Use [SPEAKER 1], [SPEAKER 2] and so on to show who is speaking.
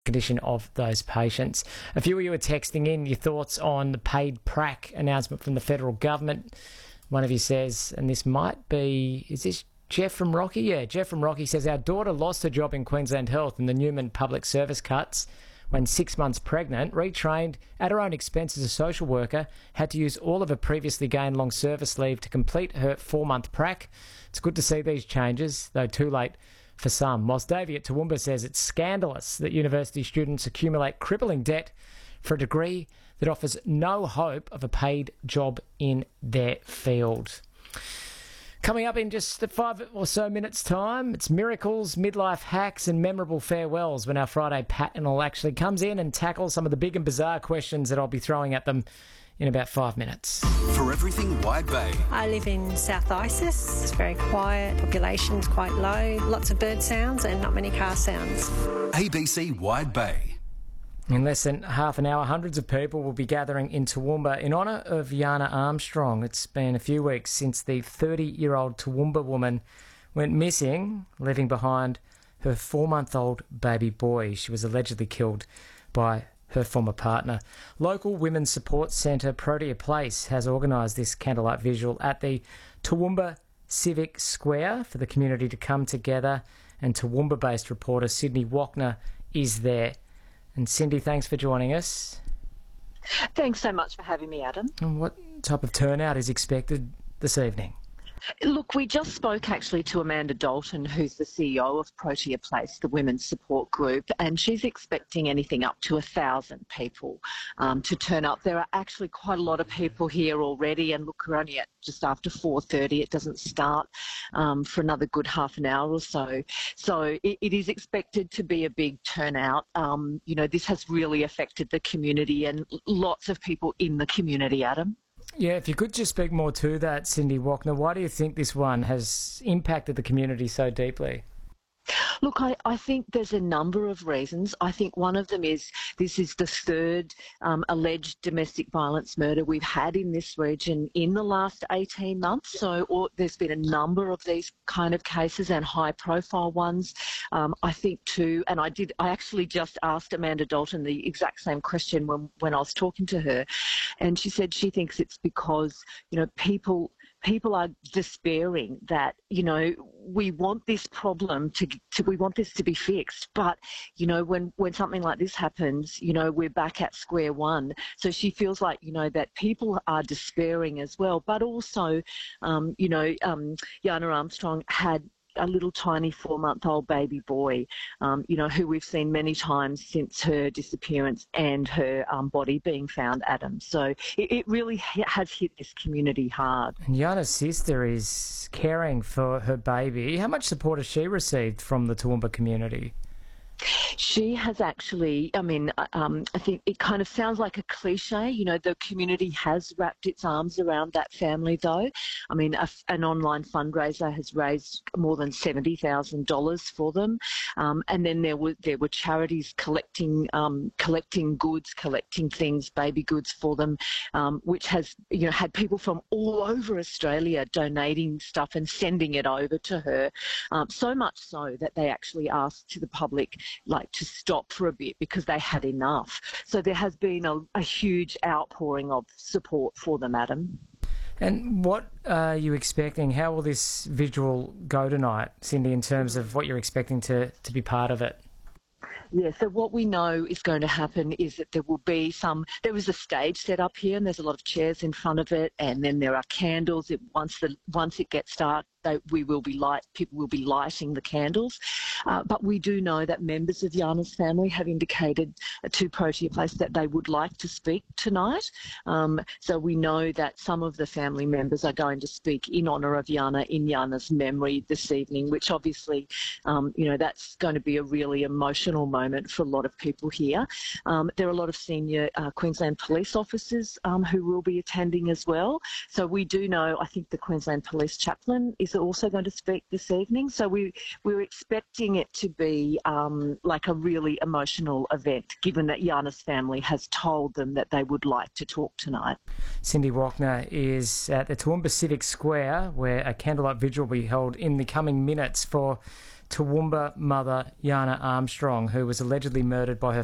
[SPEAKER 1] condition of those patients. A few of you are texting in your thoughts on the paid prac announcement from the federal government. One of you says, and this might be, is this Jeff from Rocky? Yeah, Jeff from Rocky says, our daughter lost her job in Queensland Health in the Newman public service cuts when 6 months pregnant, retrained at her own expense as a social worker, had to use all of her previously gained long service leave to complete her 4-month prac. It's good to see these changes, though too late for some. Whilst Davey at Toowoomba says it's scandalous that university students accumulate crippling debt for a degree that offers no hope of a paid job in their field. Coming up in just 5 or so minutes' time, it's miracles, midlife hacks and memorable farewells when our Friday panel actually comes in and tackles some of the big and bizarre questions that I'll be throwing at them in about 5 minutes.
[SPEAKER 2] For everything Wide Bay.
[SPEAKER 3] I live in South Isis. It's very quiet, population's quite low, lots of bird sounds and not many car sounds.
[SPEAKER 2] ABC Wide Bay.
[SPEAKER 1] In less than half an hour, hundreds of people will be gathering in Toowoomba in honour of Yana Armstrong. It's been a few weeks since the 30-year-old Toowoomba woman went missing, leaving behind her 4-month-old baby boy. She was allegedly killed by her former partner. Local Women's Support Centre Protea Place has organised this candlelight visual at the Toowoomba Civic Square for the community to come together, and Toowoomba-based reporter Sydney Wachner is there. And Cindy, thanks for joining us.
[SPEAKER 4] Thanks so much for having me, Adam.
[SPEAKER 1] And what type of turnout is expected this evening?
[SPEAKER 4] Look, we just spoke actually to Amanda Dalton, who's the CEO of Protea Place, the women's support group, and she's expecting anything up to 1,000 people to turn up. There are actually quite a lot of people here already, and look, we're only at just after 4:30. It doesn't start for another good half an hour or so. So it is expected to be a big turnout. This has really affected the community and lots of people in the community, Adam.
[SPEAKER 1] Yeah, if you could just speak more to that, Cindy Wachner, why do you think this one has impacted the community so deeply?
[SPEAKER 4] Look, I think there's a number of reasons. I think one of them is this is the third alleged domestic violence murder we've had in this region in the last 18 months. So there's been a number of these kind of cases and high-profile ones. I think too, and I actually just asked Amanda Dalton the exact same question when I was talking to her, and she said she thinks it's because, people are despairing that, we want this problem we want this to be fixed. But, when something like this happens, we're back at square one. So she feels like, that people are despairing as well. But also, Yana Armstrong had a little tiny 4-month-old baby boy, who we've seen many times since her disappearance and her body being found, Adam. So it really has hit this community hard.
[SPEAKER 1] And Yana's sister is caring for her baby. How much support has she received from the Toowoomba community?
[SPEAKER 4] She has actually, I think it kind of sounds like a cliche, the community has wrapped its arms around that family though. An online fundraiser has raised more than $70,000 for them. And then there were charities collecting goods, collecting things, baby goods for them, which has, had people from all over Australia donating stuff and sending it over to her. So much so that they actually asked to the public, to stop for a bit because they had enough. So there has been a huge outpouring of support for them, Adam.
[SPEAKER 1] And what are you expecting? How will this visual go tonight, Cindy, in terms of what you're expecting to be part of it?
[SPEAKER 4] Yeah, so what we know is going to happen is that there is a stage set up here and there's a lot of chairs in front of it, and then there are candles. Once it gets dark, people will be lighting the candles. But we do know that members of Yana's family have indicated to Protea Place that they would like to speak tonight. So we know that some of the family members are going to speak in honour of Yana, in Yana's memory this evening, which obviously, that's going to be a really emotional moment for a lot of people here. There are a lot of senior Queensland police officers who will be attending as well. So we do know, I think the Queensland Police Chaplain is also going to speak this evening. So we're expecting it to be like a really emotional event, given that Yana's family has told them that they would like to talk tonight.
[SPEAKER 1] Cindy Wachner is at the Toowoomba Civic Square, where a candlelight vigil will be held in the coming minutes for Toowoomba mother Yana Armstrong, who was allegedly murdered by her